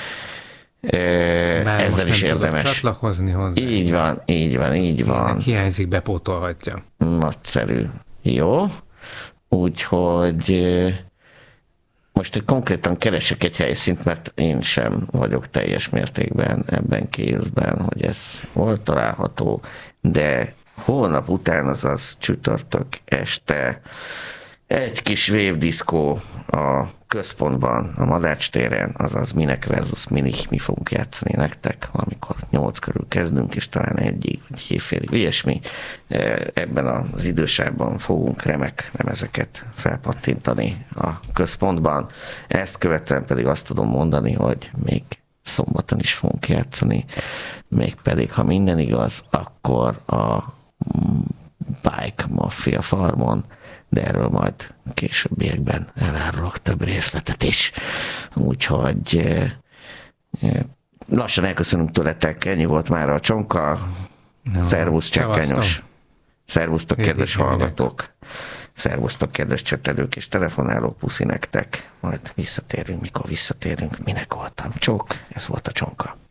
Már ezzel is érdemes csatlakozni hozzá. Így van, így van, így van. Hiányzik, bepótolhatja. Nagyszerű. Jó. Úgyhogy most konkrétan keresek egy helyszínt, mert én sem vagyok teljes mértékben ebben képben, hogy ez hol található, de holnap után, azaz csütörtök este egy kis vévdiszkó a központban, a Madács téren, azaz Minek versus Minik, mi fogunk játszani nektek, amikor nyolc körül kezdünk, és talán egyig, vagy évfélig, ilyesmi. Ebben az idősában fogunk remek lemezeket felpattintani a központban. Ezt követően pedig azt tudom mondani, hogy még szombaton is fogunk játszani, mégpedig, ha minden igaz, akkor a Bike Mafia Farmon, de erről majd későbbiekben elárulok több részletet is. Úgyhogy lassan elköszönünk tőletek, ennyi volt már a csonka. No, szervusz, csekkányos. Szervusztok, kedves hallgatók. Szervusztok, kedves csetelők és telefonálók, puszi nektek. Majd visszatérünk, mikor visszatérünk. Minek voltam? Csók, ez volt a csonka.